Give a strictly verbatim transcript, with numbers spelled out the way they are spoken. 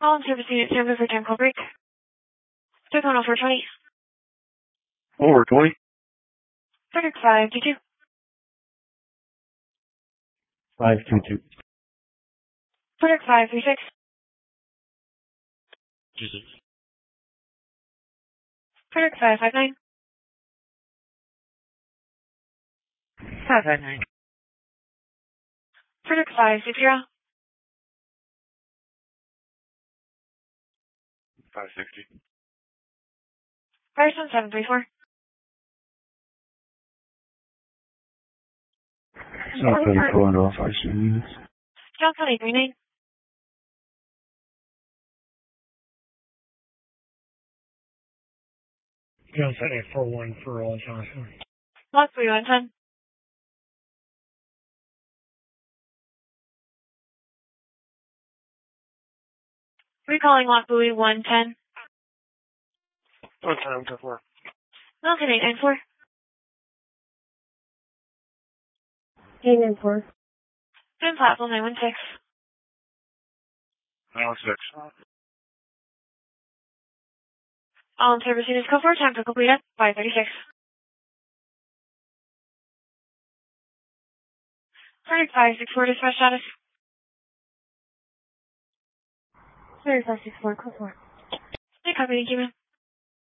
All in service unit, stand by for time call break. Check on four twenty. Over twenty. Frederick five two two. five two two. Frederick five three six. two six. Frederick five five nine. five five nine. Frederick five six zero. five sixty. Ryerson seven three four. South Bend calling off I C units. Johnson eight three nine. Johnson eight four one for all Johnson. Lot three one ten. Recalling lot buoy one ten. What time to four? Mountain eight nine four. eight nine four. Twin platform nine one six. nine six. All in service units code four, time to complete at five thirty-six. Frederick five six four, dispatch status. Frederick five six four, code four. Hey, copy, thank you, ma'am.